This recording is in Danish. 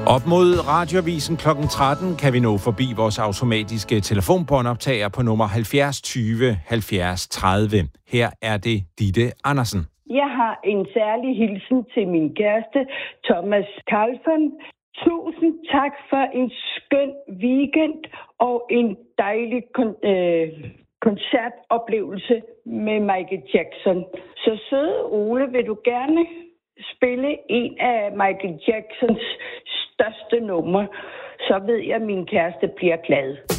Op mod Radioavisen kl. 13 kan vi nå forbi vores automatiske telefonbåndoptager på nummer 70 20 70 30. Her er det Ditte Andersen. Jeg har en særlig hilsen til min kæreste, Thomas Carlson. Tusind tak for en skøn weekend og en dejlig koncertoplevelse med Michael Jackson. Så søde Ole, vil du gerne spille en af Michael Jacksons største numre, så ved jeg, at min kæreste bliver glad.